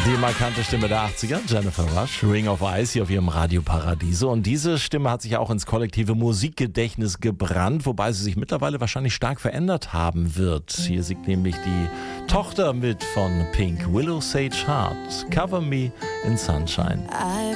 Die markante Stimme der 80er, Jennifer Rush, Ring of Ice hier auf ihrem Radio Paradiso. Und diese Stimme hat sich auch ins kollektive Musikgedächtnis gebrannt, wobei sie sich mittlerweile wahrscheinlich stark verändert haben wird. Hier singt nämlich die Tochter mit von Pink, Willow Sage Heart, Cover Me in Sunshine. I